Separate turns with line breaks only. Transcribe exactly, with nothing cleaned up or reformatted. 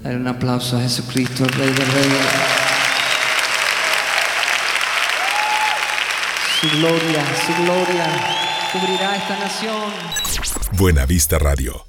Dale un aplauso a Jesucristo, el Rey de Reyes. Su gloria, su gloria cubrirá esta nación.
Buena Vista Radio.